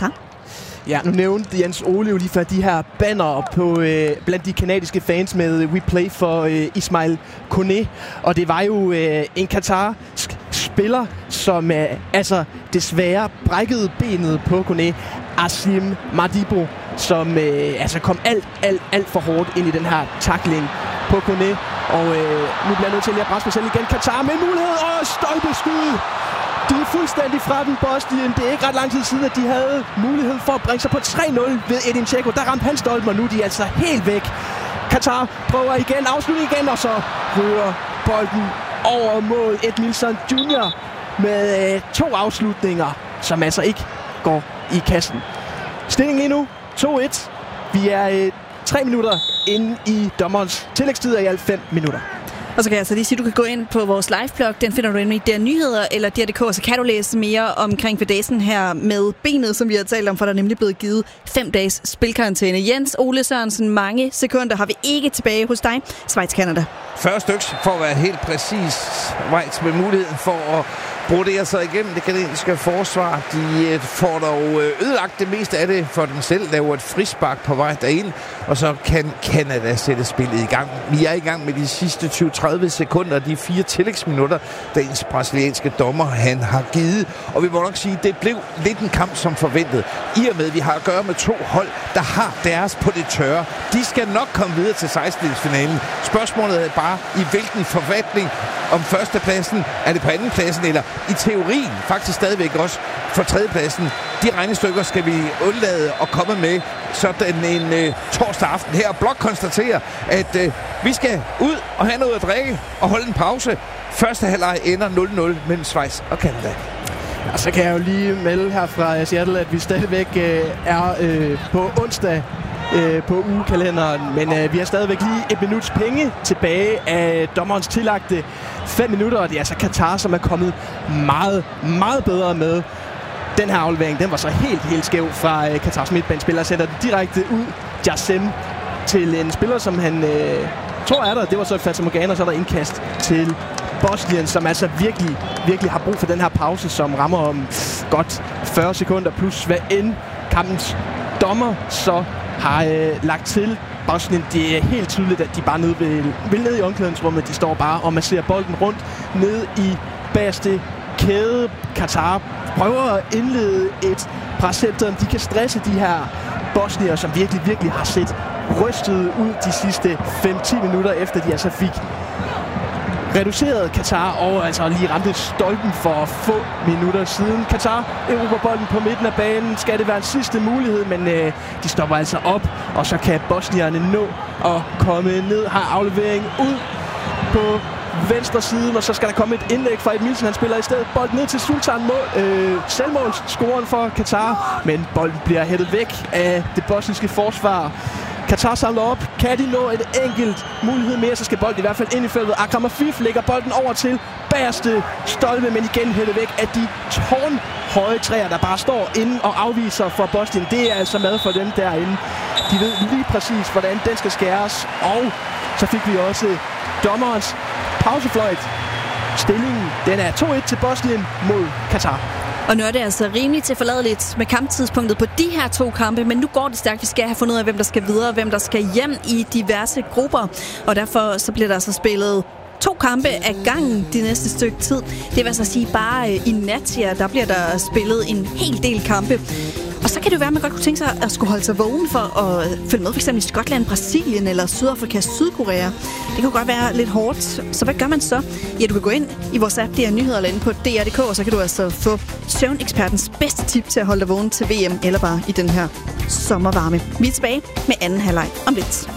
Katar. Ja, nu nævnte Jens Ole jo lige før de her banner på, blandt de kanadiske fans med We Play for Ismail Koné. Og det var jo en katarsk spiller, som desværre brækkede benet på Koné, Asim Madibo, som kom alt for hårdt ind i den her tackling på Koné. Og nu bliver jeg nødt til at presse mig selv igen. Katar med mulighed og stolpeskud. De er fuldstændig fra den, Bosnien. Det er ikke ret lang tid siden, at de havde mulighed for at bringe sig på 3-0 ved Edin Dzeko. Der ramte han stolpen, og nu er de altså helt væk. Katar prøver igen, afslutning igen, og så rører bolden over mod Edmilson Junior med 2 afslutninger, som altså ikke går i kassen. Stillingen lige nu 2-1. Vi er 3 minutter inde i dommerens tillægstid, og i alt 5 minutter. Og så kan jeg så lige sige, at du kan gå ind på vores liveblog. Den finder du inde i DR Nyheder eller DR.dk, så kan du læse mere omkring fadæsen her med benet, som vi har talt om, for der er nemlig blevet givet 5 dages spilkarantæne. Jens Ole Sørensen, mange sekunder har vi ikke tilbage hos dig. Schweiz-Canada. 40 styks for at være helt præcis. Schweiz med muligheden for at brodere sig igennem det kanadiske forsvar. De får dog ødelagt det meste af det for dem selv, laver et frispark på vej derind, og så kan Canada sætte spillet i gang. Vi er i gang med de sidste 20-30 sekunder, de 4 tillægsminutter, dagens brasilianske dommer han har givet. Og vi må nok sige, at det blev lidt en kamp som forventet. I og med, at vi har at gøre med 2 hold, der har deres på det tørre. De skal nok komme videre til 16-delsfinalen. Spørgsmålet er bare, i hvilken forfatning, om førstepladsen, er det på andenpladsen, eller i teorien faktisk stadigvæk også for tredjepladsen. De regnestykker skal vi undlade at komme med sådan en torsdag aften her. Blok konstaterer, at vi skal ud og have noget at drikke og holde en pause. Første halvleg ender 0-0 mellem Schweiz og Canada. Og så kan jeg jo lige melde her fra Seattle, at vi stadigvæk er på onsdag på ugekalenderen, men vi har stadigvæk lige 1 minuts penge tilbage af dommerens tillagte 5 minutter, og det er altså Katar, som er kommet meget, meget bedre med. Den her aflevering, den var så helt skæv fra Katars midtbanespiller, sender den direkte ud, Jassem, til en spiller, som han tror er der. Det var så Fata Morgana, så er der indkast til Bosnien, som altså virkelig har brug for den her pause, som rammer om godt 40 sekunder, plus hvad end kampens dommer så har lagt til. Bosnien, det er helt tydeligt, at de bare vil ned i omklædningsrummet. De står bare og masserer bolden rundt ned i bagerste kæde. Katar prøver at indlede et pres, om de kan stresse de her bosnier, som virkelig har set rystet ud de sidste 5-10 minutter, efter de altså fik reduceret Katar og altså lige ramte stolpen for få minutter siden. Katar erobrer bolden på midten af banen. Skal det være en sidste mulighed, men de stopper altså op, og så kan bosnierne nå at komme ned. Har aflevering ud på venstre siden, og så skal der komme et indlæg fra Edmilson. Han spiller i stedet bolden ned til Sultan, selvmålsscoren for Katar, men bolden bliver hættet væk af det bosniske forsvar. Katar samler op. Kan de nå et enkelt mulighed mere, så skal bolden i hvert fald ind i feltet. Akram Afif lægger bolden over til bagerste stolpe, men igen hættet væk af de tårnhøje træer, der bare står inde og afviser for Bosnien. Det er altså mad for dem derinde. De ved lige præcis, hvordan den skal skæres. Og så fik vi også dommerens pausefløjt. Stillingen, den er 2-1 til Bosnien mod Katar. Og nu er det altså rimelig tilforladeligt med kamptidspunktet på de her 2 kampe, men nu går det stærkt. Vi skal have fundet ud af, hvem der skal videre og hvem der skal hjem i diverse grupper. Og derfor så bliver der altså spillet 2 kampe af gangen de næste stykke tid. Det vil altså sige, bare i nat her, der bliver der spillet en hel del kampe. Og så kan det jo være, at man godt kunne tænke sig at skulle holde sig vågen for at følge med for eksempel i Skotland, Brasilien eller Sydafrika, Sydkorea. Det kan godt være lidt hårdt. Så hvad gør man så? Ja, du kan gå ind i vores app, DR Nyheder, eller inde på DR.dk, og så kan du altså få søvnekspertens bedste tip til at holde dig vågen til VM, eller bare i den her sommervarme. Vi er tilbage med anden halvleg om lidt.